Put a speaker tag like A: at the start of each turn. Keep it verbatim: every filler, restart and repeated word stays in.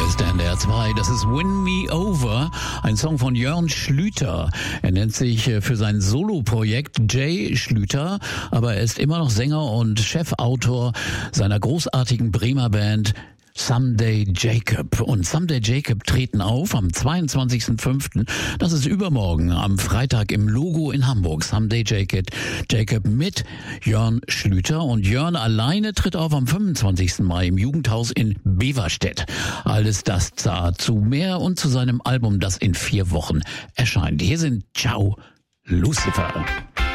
A: ist N D R zwei. Das ist Win Me Over, ein Song von Jörn Schlüter. Er nennt sich für sein Soloprojekt Jay Schlüter, aber er ist immer noch Sänger und Chefautor seiner großartigen Bremer Band Someday Jacob. Und Someday Jacob treten auf am zweiundzwanzigsten fünften Das ist übermorgen, am Freitag im Logo in Hamburg. Someday Jacob, Jacob mit Jörn Schlüter. Und Jörn alleine tritt auf am fünfundzwanzigsten Mai im Jugendhaus in Beverstedt. Alles das dazu mehr und zu seinem Album, das in vier Wochen erscheint. Hier sind Ciao Lucifer.